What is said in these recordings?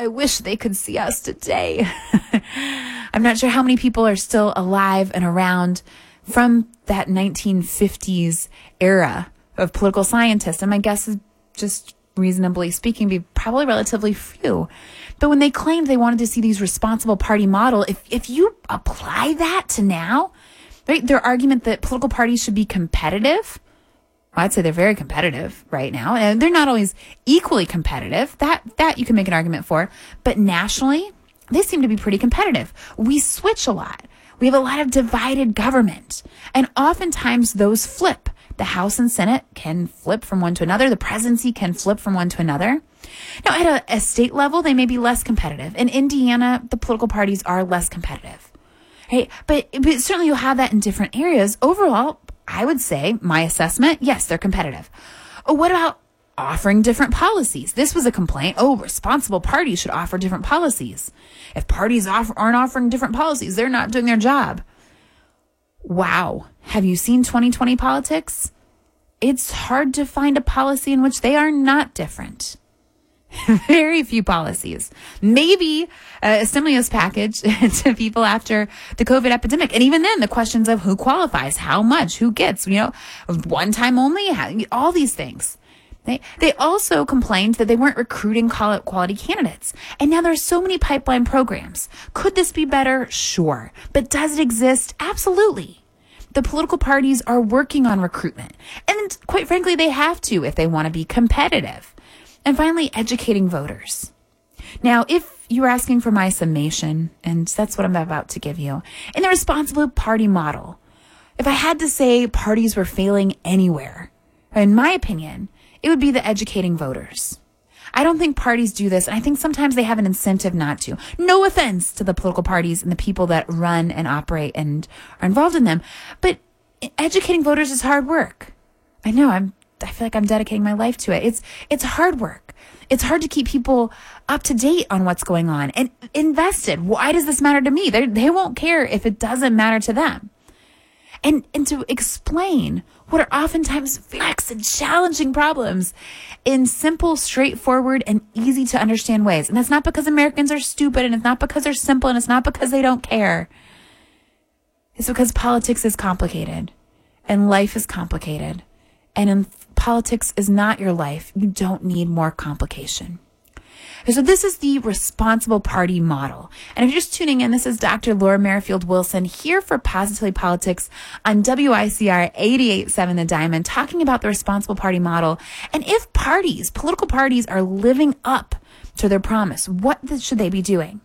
I wish they could see us today. I'm not sure how many people are still alive and around from that 1950s era of political scientists. And my guess is, just reasonably speaking, be probably relatively few. But when they claimed they wanted to see these responsible party model, if you apply that to now, right, their argument that political parties should be competitive, well, I'd say they're very competitive right now. And they're not always equally competitive. That you can make an argument for. But nationally, they seem to be pretty competitive. We switch a lot. We have a lot of divided government. And oftentimes those flip. The House and Senate can flip from one to another. The presidency can flip from one to another. Now, at a state level, they may be less competitive. In Indiana, the political parties are less competitive. Right? But certainly you'll have that in different areas. Overall, I would say, my assessment, yes, they're competitive. What about offering different policies? This was a complaint. Oh, responsible parties should offer different policies. If parties aren't offering different policies, they're not doing their job. Wow. Have you seen 2020 politics? It's hard to find a policy in which they are not different. Very few policies. Maybe a stimulus package to people after the COVID epidemic. And even then, the questions of who qualifies, how much, who gets, one time only, all these things. They also complained that they weren't recruiting quality candidates. And now there's so many pipeline programs. Could this be better? Sure. But does it exist? Absolutely. The political parties are working on recruitment. And quite frankly, they have to if they want to be competitive. And finally, educating voters. Now, if you were asking for my summation, and that's what I'm about to give you, in the responsible party model, if I had to say parties were failing anywhere, in my opinion, it would be the educating voters. I don't think parties do this, and I think sometimes they have an incentive not to. No offense to the political parties and the people that run and operate and are involved in them, but educating voters is hard work. I know, I feel like I'm dedicating my life to it. It's hard work. It's hard to keep people up to date on what's going on and invested. Why does this matter to me? They won't care if it doesn't matter to them. And to explain what are oftentimes complex and challenging problems in simple, straightforward, and easy to understand ways. And that's not because Americans are stupid, and it's not because they're simple, and it's not because they don't care. It's because politics is complicated, and life is complicated. And in politics is not your life. You don't need more complication. So this is the responsible party model. And if you're just tuning in, this is Dr. Laura Merrifield Wilson here for Positively Politics on WICR 88.7 The Diamond, talking about the responsible party model. And if political parties are living up to their promise, what should they be doing?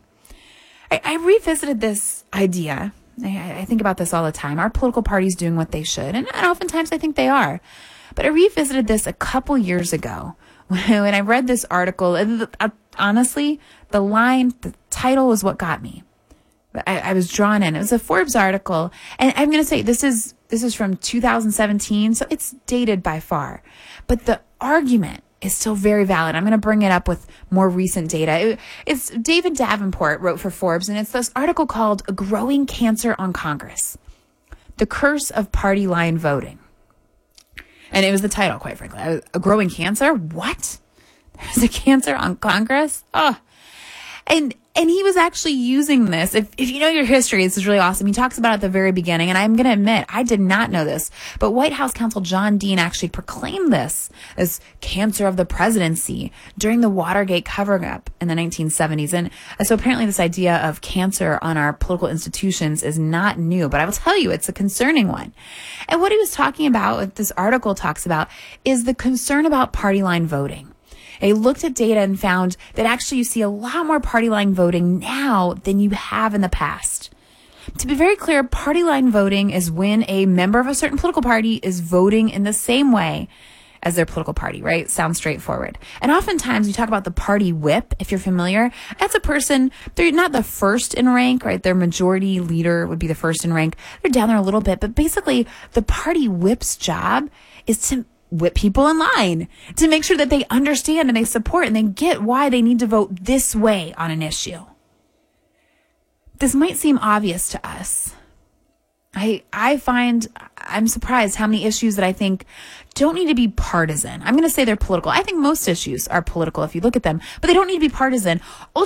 I revisited this idea. I think about this all the time. Are political parties doing what they should? And oftentimes I think they are. But I revisited this a couple years ago when I read this article. Honestly, the title was what got me. I was drawn in. It was a Forbes article. And I'm going to say this is from 2017, so it's dated by far. But the argument is still very valid. I'm going to bring it up with more recent data. It's David Davenport wrote for Forbes, and it's this article called "A Growing Cancer on Congress: The Curse of Party Line Voting." And it was the title, quite frankly. A growing cancer? What? There's a cancer on Congress? Oh. And he was actually using this. If you know your history, this is really awesome. He talks about it at the very beginning, and I'm going to admit, I did not know this, but White House counsel John Dean actually proclaimed this as cancer of the presidency during the Watergate cover-up in the 1970s. And so apparently this idea of cancer on our political institutions is not new, but I will tell you, it's a concerning one. And what he was talking about, what this article talks about, is the concern about party line voting. They looked at data and found that actually you see a lot more party line voting now than you have in the past. To be very clear, party line voting is when a member of a certain political party is voting in the same way as their political party, right? Sounds straightforward. And oftentimes you talk about the party whip, if you're familiar. That's a person, they're not the first in rank, right? Their majority leader would be the first in rank. They're down there a little bit, but basically the party whip's job is to whip people in line, to make sure that they understand and they support and they get why they need to vote this way on an issue. This might seem obvious to us. I'm surprised how many issues that I think don't need to be partisan. I'm going to say they're political. I think most issues are political if you look at them, but they don't need to be partisan.